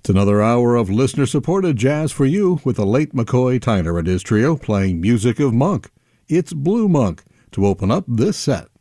It's another hour of listener-supported jazz for you with the late McCoy Tyner and his trio playing music of Monk. It's Blue Monk to open up this set.